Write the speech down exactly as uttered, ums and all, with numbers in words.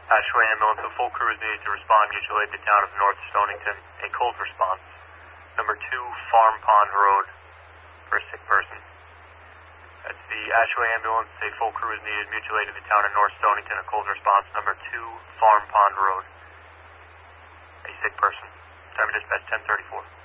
Ashway ambulance, a full crew is needed to respond. Mutual aid to town of North Stonington. A cold response. Number two, Farm Pond Road for a sick person. That's the Ashway ambulance, a full crew is needed. Mutual aid to the town of North Stonington. A cold response. Number two, Farm Pond Road. A sick person. Time of dispatch ten thirty-four.